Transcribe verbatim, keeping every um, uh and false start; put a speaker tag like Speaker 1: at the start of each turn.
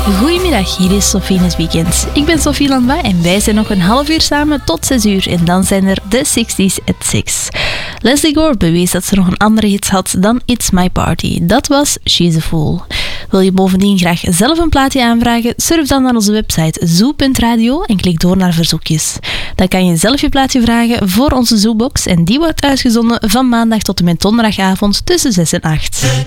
Speaker 1: Goedemiddag, hier is Sophie in het weekend. Ik ben Sophie Landwa en wij zijn nog een half uur samen tot zes uur. En dan zijn er de zestig's at six. Leslie Gore bewees dat ze nog een andere hit had dan It's My Party. Dat was She's a Fool. Wil je bovendien graag zelf een plaatje aanvragen? Surf dan naar onze website zoo punt radio en klik door naar verzoekjes. Dan kan je zelf je plaatje vragen voor onze Zoobox en die wordt uitgezonden van maandag tot en met donderdagavond tussen zes en acht.